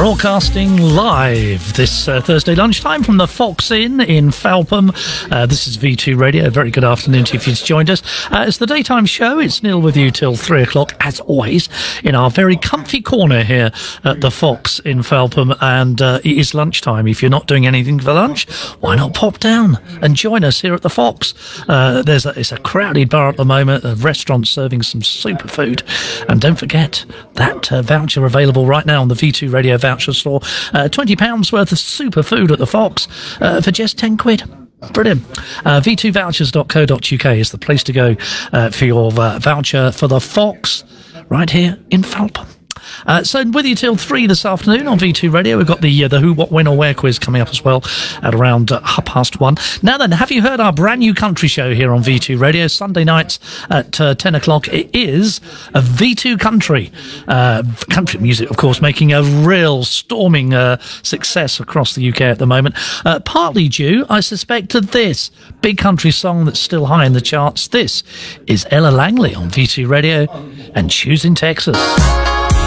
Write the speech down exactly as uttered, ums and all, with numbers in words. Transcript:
Broadcasting live this uh, Thursday lunchtime from the Fox Inn in Felpham. Uh, this is V two Radio. Very good afternoon to you if you've joined us. Uh, it's the daytime show. It's Neil with you till three o'clock, as always, in our very comfy corner here at the Fox in Felpham. And uh, it is lunchtime. If you're not doing anything for lunch, why not pop down and join us here at the Fox? Uh, there's a, it's a crowded bar at the moment, a restaurant serving some super food. And don't forget that uh, voucher available right now on the V two Radio voucher store. Uh, twenty pounds worth of super food at the Fox uh, for just ten quid. Brilliant. Uh, v two vouchers dot co dot uk is the place to go uh, for your uh, voucher for the Fox right here in Felpham. Uh, so with you till three this afternoon on V two Radio. We've got the uh, the Who, What, When or Where quiz coming up as well at around uh, half past one. Now then, have you heard our brand new country show here on V two Radio? Sunday nights at uh, ten o'clock. It is a V two country. Uh, country music, of course, making a real storming uh, success across the U K at the moment. Uh, partly due, I suspect, to this big country song that's still high in the charts. This is Ella Langley on V two Radio and Choosing Texas.